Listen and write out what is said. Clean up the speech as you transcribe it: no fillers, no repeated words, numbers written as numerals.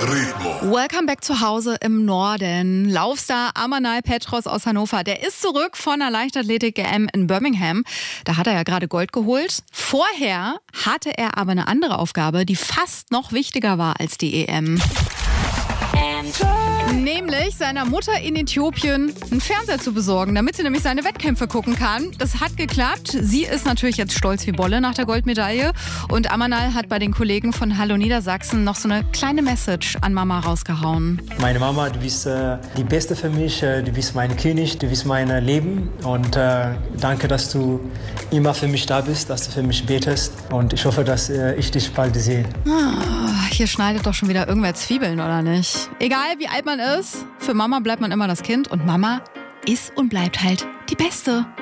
Welcome back zu Hause im Norden. Laufstar Amanal Petros aus Hannover, der ist zurück von der Leichtathletik-EM in Birmingham. Da hat er ja gerade Gold geholt. Vorher hatte er aber eine andere Aufgabe, die fast noch wichtiger war als die EM. Nämlich seiner Mutter in Äthiopien einen Fernseher zu besorgen, damit sie nämlich seine Wettkämpfe gucken kann. Das hat geklappt. Sie ist natürlich jetzt stolz wie Bolle nach der Goldmedaille. Und Amanal hat bei den Kollegen von Hallo Niedersachsen noch so eine kleine Message an Mama rausgehauen. Meine Mama, du bist die Beste für mich, du bist mein König, du bist mein Leben. Und danke, dass du immer für mich da bist, dass du für mich betest. Und ich hoffe, dass ich dich bald sehe. Hier schneidet doch schon wieder irgendwer Zwiebeln, oder nicht? Egal, wie alt man ist, für Mama bleibt man immer das Kind. Und Mama ist und bleibt halt die Beste.